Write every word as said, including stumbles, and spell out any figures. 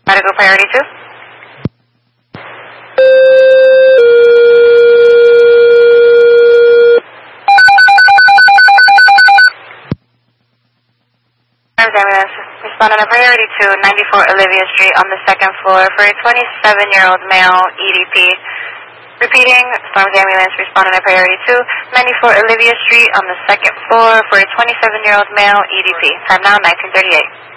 Medical priority two. Ambulance responding to priority two, ninety-four Olivia Street on the second floor for a twenty-seven-year-old male E D P. Repeating, Storms Ambulance responding to priority two, ninety-four Olivia Street on the second floor for a twenty-seven-year-old male E D P. Time now nineteen thirty-eight.